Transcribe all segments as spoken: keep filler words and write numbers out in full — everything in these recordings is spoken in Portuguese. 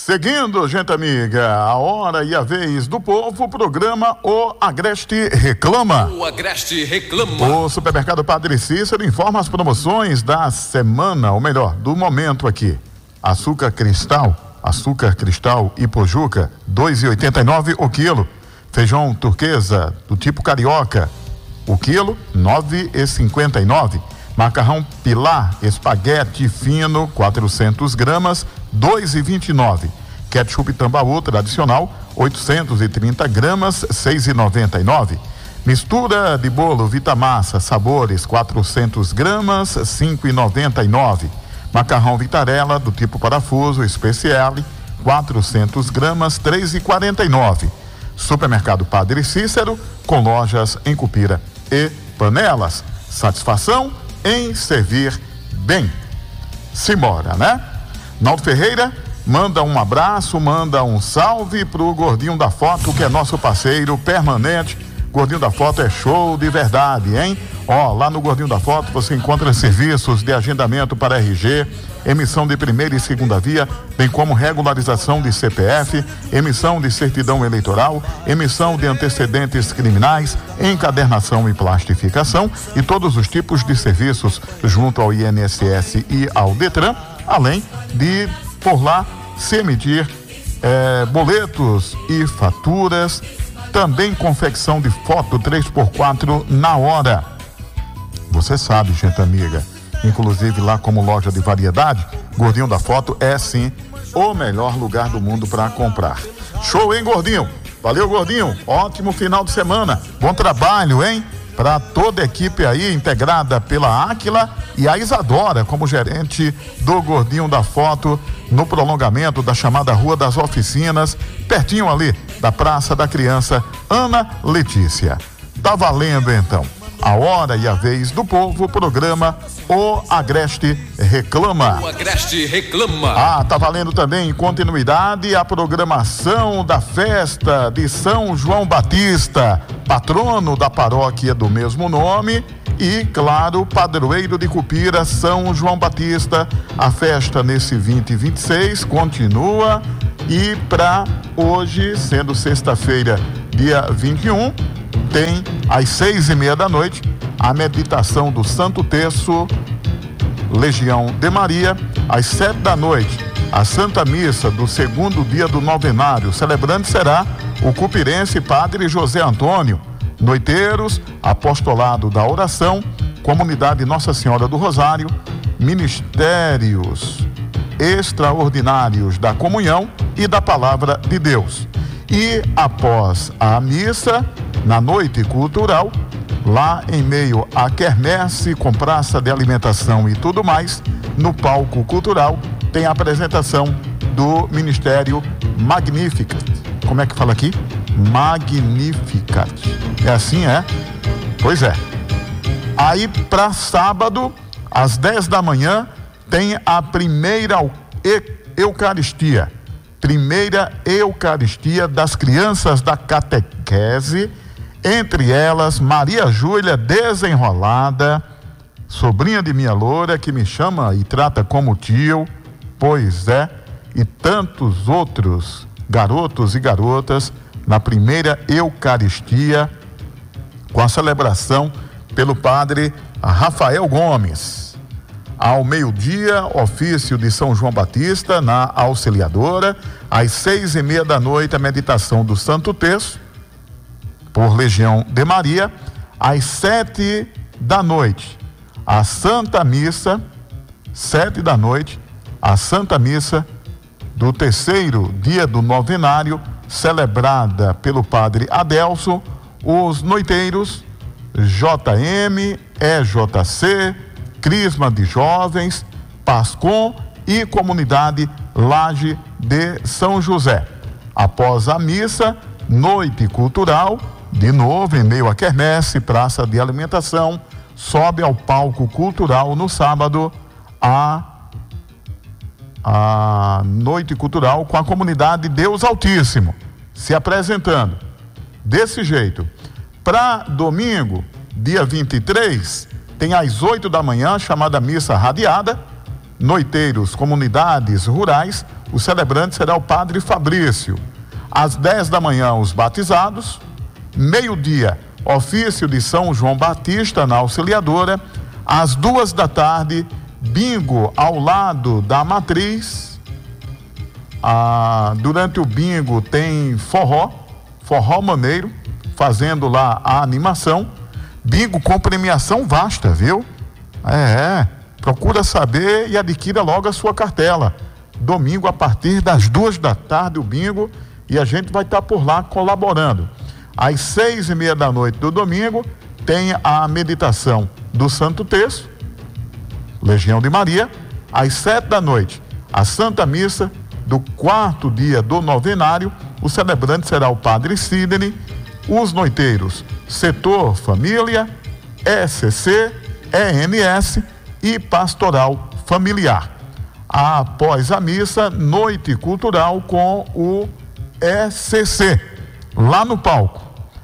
Seguindo, gente amiga, a hora e a vez do povo, o programa O Agreste Reclama. O Agreste Reclama. O Supermercado Padre Cícero informa as promoções da semana, ou melhor, do momento aqui. Açúcar cristal, açúcar cristal e pojuca, dois e oitenta e nove o quilo. Feijão turquesa do tipo carioca, o quilo, nove e cinquenta e nove. Macarrão Pilar, espaguete fino, quatrocentos gramas, dois e vinte e nove. Ketchup Tambaú tradicional, oitocentos e trinta gramas, seis e noventa e nove. Mistura de bolo Vitamassa, sabores, quatrocentos gramas, cinco e noventa e nove. Macarrão Vitarella do tipo parafuso, Speciale, quatrocentos gramas, três e quarenta e nove. Supermercado Padre Cícero, com lojas em Cupira e Panelas. Satisfação em servir bem. Simbora, né? Naldo Ferreira manda um abraço, manda um salve pro Gordinho da Foto, que é nosso parceiro permanente. Gordinho da Foto é show de verdade, hein? Ó, lá no Gordinho da Foto você encontra serviços de agendamento para R G, emissão de primeira e segunda via, bem como regularização de C P F, emissão de certidão eleitoral, emissão de antecedentes criminais, encadernação e plastificação e todos os tipos de serviços junto ao I N S S e ao Detran, além de, por lá, se emitir eh, boletos e faturas, também confecção de foto três por quatro na hora. Você sabe, gente amiga, inclusive lá como loja de variedade, Gordinho da Foto é sim o melhor lugar do mundo para comprar. Show, hein, Gordinho? Valeu, Gordinho. Ótimo final de semana. Bom trabalho, hein? Para toda a equipe aí, integrada pela Áquila e a Isadora, como gerente do Gordinho da Foto, no prolongamento da chamada Rua das Oficinas, pertinho ali da Praça da Criança Ana Letícia. Tá valendo, então. A hora e a vez do povo, programa O Agreste Reclama. O Agreste Reclama. Ah, tá valendo também em continuidade a programação da festa de São João Batista, patrono da paróquia do mesmo nome e, claro, padroeiro de Cupira, São João Batista. A festa nesse vinte e vinte e seis continua e para hoje, sendo sexta-feira, dia vinte e um, tem às seis e meia da noite a meditação do Santo Terço, Legião de Maria. Às sete da noite, a Santa Missa do segundo dia do novenário. Celebrante será o cupirense Padre José Antônio. Noiteiros, apostolado da oração, comunidade Nossa Senhora do Rosário, ministérios extraordinários da comunhão e da palavra de Deus. E após a missa, na noite cultural, lá em meio à quermesse com praça de alimentação e tudo mais, no palco cultural tem a apresentação do Ministério Magnificat. Como é que fala aqui? Magnificat. É assim, é? Pois é. Aí para sábado, às dez da manhã, tem a primeira Eucaristia. Primeira Eucaristia das crianças da catequese, entre elas Maria Júlia Desenrolada, sobrinha de minha loura, que me chama e trata como tio, pois é, e tantos outros garotos e garotas na primeira Eucaristia, com a celebração pelo padre Rafael Gomes. Ao meio-dia, ofício de São João Batista na Auxiliadora. Às seis e meia da noite, a meditação do Santo Terço, por Legião de Maria. Às sete da noite, a Santa Missa, sete da noite, a Santa Missa do terceiro dia do novenário, celebrada pelo padre Adelso. Os noiteiros, J M, E J C, Crisma de Jovens, Pascom e Comunidade Laje de São José. Após a missa, noite cultural, de novo em meio à quermesse, praça de alimentação, sobe ao palco cultural no sábado a, a noite cultural com a comunidade Deus Altíssimo, se apresentando desse jeito. Para domingo, dia vinte e três, tem às oito da manhã, chamada missa radiada, noiteiros, comunidades rurais, o celebrante será o padre Fabrício. Às dez da manhã, os batizados. Meio-dia, ofício de São João Batista na Auxiliadora. Às duas da tarde, bingo ao lado da matriz. Ah, durante o bingo tem forró, forró maneiro, fazendo lá a animação. Bingo com premiação vasta, viu? É, é. Procura saber e adquira logo a sua cartela. Domingo, a partir das duas da tarde, o bingo, e a gente vai estar por lá colaborando. Às seis e meia da noite do domingo, tem a meditação do Santo Terço, Legião de Maria. Às sete da noite, a Santa Missa do quarto dia do novenário. O celebrante será o Padre Sidney. Os noiteiros, Setor Família, E C C, E N S e Pastoral Familiar. Após a missa, noite cultural com o E C C, lá no palco.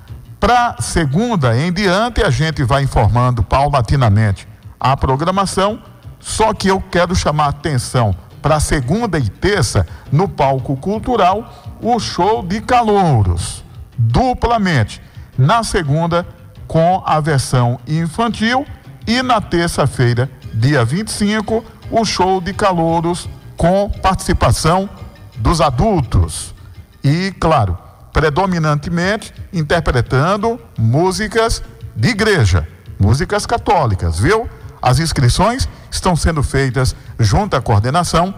Para segunda em diante, a gente vai informando paulatinamente a programação, só que eu quero chamar a atenção para segunda e terça, no palco cultural, o show de calouros, duplamente. Na segunda, com a versão infantil, e na terça-feira, dia vinte e cinco, o show de calouros com participação dos adultos. E, claro, predominantemente interpretando músicas de igreja, músicas católicas, viu? As inscrições estão sendo feitas junto à coordenação.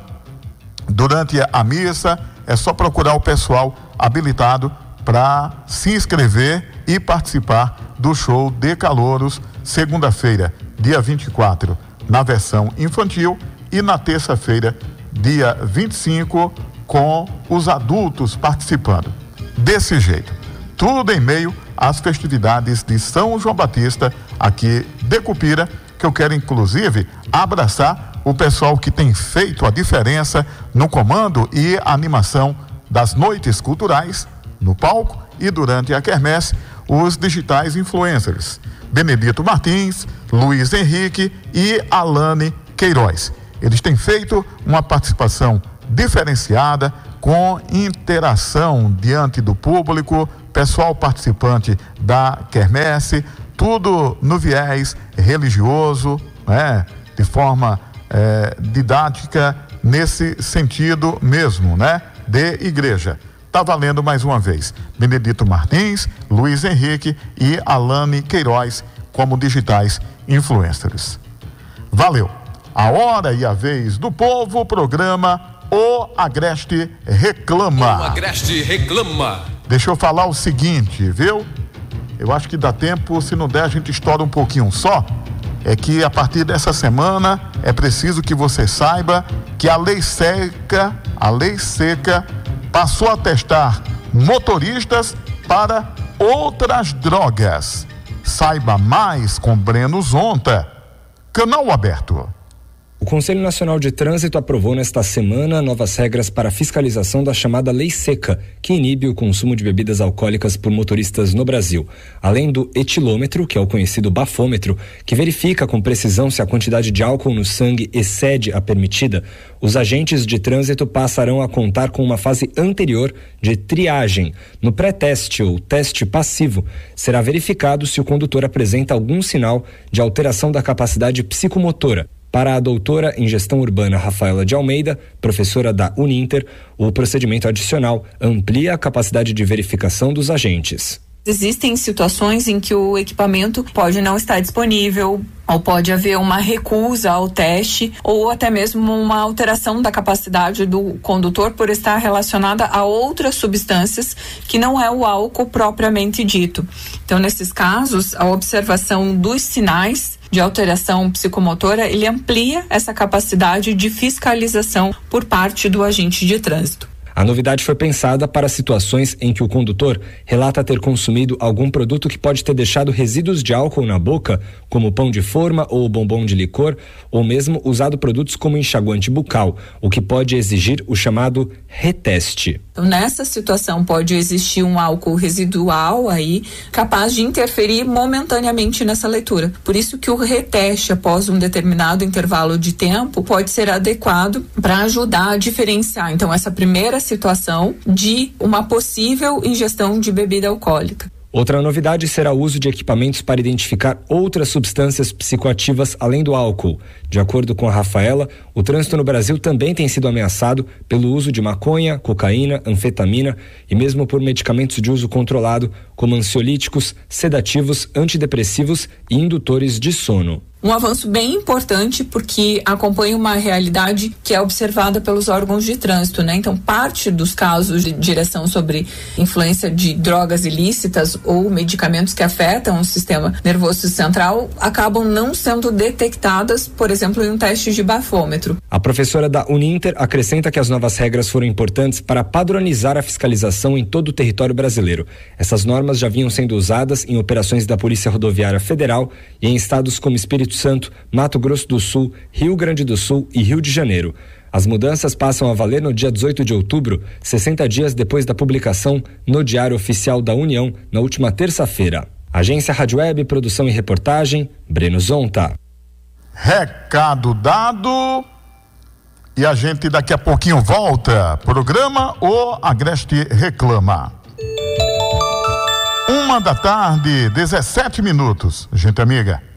Durante a missa, é só procurar o pessoal habilitado para se inscrever e participar do show de calouros, segunda-feira, dia vinte e quatro, na versão infantil, e na terça-feira, dia vinte e cinco, com os adultos participando. Desse jeito, tudo em meio às festividades de São João Batista, aqui de Cupira, que eu quero inclusive abraçar o pessoal que tem feito a diferença no comando e animação das noites culturais, no palco e durante a quermesse, os digitais influencers, Benedito Martins, Luiz Henrique e Alane Queiroz. Eles têm feito uma participação diferenciada, com interação diante do público, pessoal participante da quermesse, tudo no viés religioso, né? De forma é, didática, nesse sentido mesmo, né? De igreja. Tá valendo mais uma vez. Benedito Martins, Luiz Henrique e Alane Queiroz como digitais influencers. Valeu! A hora e a vez do povo, programa O Agreste Reclama. O Agreste Reclama. Deixa eu falar o seguinte, viu? Eu acho que dá tempo, se não der a gente estoura um pouquinho só. É que a partir dessa semana é preciso que você saiba que a lei seca, a lei seca passou a testar motoristas para outras drogas. Saiba mais com Breno Zonta. Canal aberto. O Conselho Nacional de Trânsito aprovou nesta semana novas regras para a fiscalização da chamada Lei Seca, que inibe o consumo de bebidas alcoólicas por motoristas no Brasil. Além do etilômetro, que é o conhecido bafômetro, que verifica com precisão se a quantidade de álcool no sangue excede a permitida, os agentes de trânsito passarão a contar com uma fase anterior de triagem. No pré-teste ou teste passivo, será verificado se o condutor apresenta algum sinal de alteração da capacidade psicomotora. Para a doutora em gestão urbana Rafaela de Almeida, professora da Uninter, o procedimento adicional amplia a capacidade de verificação dos agentes. Existem situações em que o equipamento pode não estar disponível, ou pode haver uma recusa ao teste, ou até mesmo uma alteração da capacidade do condutor por estar relacionada a outras substâncias que não é o álcool propriamente dito. Então, nesses casos, a observação dos sinais de alteração psicomotora, ele amplia essa capacidade de fiscalização por parte do agente de trânsito. A novidade foi pensada para situações em que o condutor relata ter consumido algum produto que pode ter deixado resíduos de álcool na boca, como pão de forma ou bombom de licor, ou mesmo usado produtos como enxaguante bucal, o que pode exigir o chamado reteste. Então, nessa situação pode existir um álcool residual aí capaz de interferir momentaneamente nessa leitura. Por isso que o reteste após um determinado intervalo de tempo pode ser adequado para ajudar a diferenciar, então, essa primeira situação de uma possível ingestão de bebida alcoólica. Outra novidade será o uso de equipamentos para identificar outras substâncias psicoativas além do álcool. De acordo com a Rafaela, o trânsito no Brasil também tem sido ameaçado pelo uso de maconha, cocaína, anfetamina e mesmo por medicamentos de uso controlado, como ansiolíticos, sedativos, antidepressivos e indutores de sono. Um avanço bem importante porque acompanha uma realidade que é observada pelos órgãos de trânsito, né? Então, parte dos casos de direção sobre influência de drogas ilícitas ou medicamentos que afetam o sistema nervoso central acabam não sendo detectadas, por exemplo, em um teste de bafômetro. A professora da Uninter acrescenta que as novas regras foram importantes para padronizar a fiscalização em todo o território brasileiro. Essas normas já vinham sendo usadas em operações da Polícia Rodoviária Federal e em estados como Espírito Santo, Mato Grosso do Sul, Rio Grande do Sul e Rio de Janeiro. As mudanças passam a valer no dia dezoito de outubro, sessenta dias depois da publicação no Diário Oficial da União, na última terça-feira. Agência Rádio Web, produção e reportagem, Breno Zonta. Recado dado. E a gente daqui a pouquinho volta. Programa O Agreste Reclama. Uma da tarde, dezessete minutos. Gente amiga.